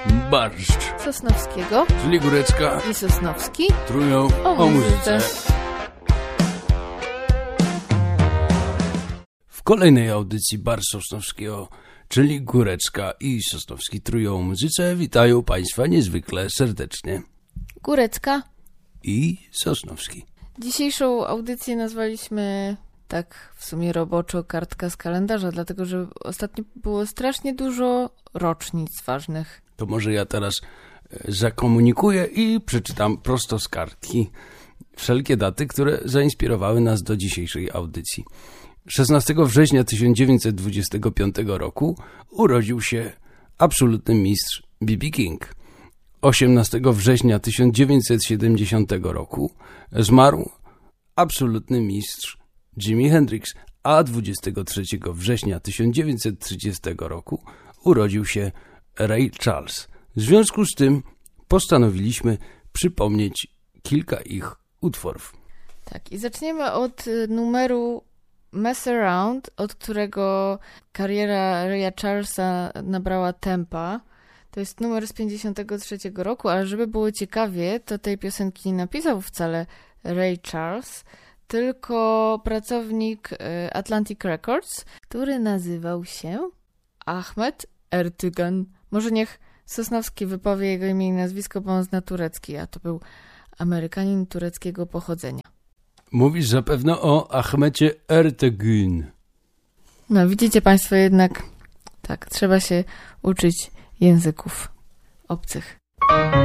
Barszcz Sosnowskiego, czyli Górecka i Sosnowski trują o muzyce. W kolejnej audycji Barszcz Sosnowskiego, czyli Górecka i Sosnowski trują o muzyce, witają Państwa niezwykle serdecznie. Górecka I Sosnowski. Dzisiejszą audycję nazwaliśmy tak w sumie roboczo kartka z kalendarza, dlatego że ostatnio było strasznie dużo rocznic ważnych. To może ja teraz zakomunikuję i przeczytam prosto z kartki wszelkie daty, które zainspirowały nas do dzisiejszej audycji. 16 września 1925 roku urodził się absolutny mistrz B.B. King. 18 września 1970 roku zmarł absolutny mistrz Jimi Hendrix, a 23 września 1930 roku urodził się Ray Charles. W związku z tym postanowiliśmy przypomnieć kilka ich utworów. Tak, i zaczniemy od numeru Mess Around, od którego kariera Raya Charlesa nabrała tempa. To jest numer z 53 roku, ale żeby było ciekawie, to tej piosenki nie napisał wcale Ray Charles, tylko pracownik Atlantic Records, który nazywał się Ahmet Ertegun. Może niech Sosnowski wypowie jego imię i nazwisko, bo on zna turecki, a to był Amerykanin tureckiego pochodzenia. Mówisz zapewne o Ahmecie Ertegun. No widzicie Państwo jednak, tak, trzeba się uczyć języków obcych.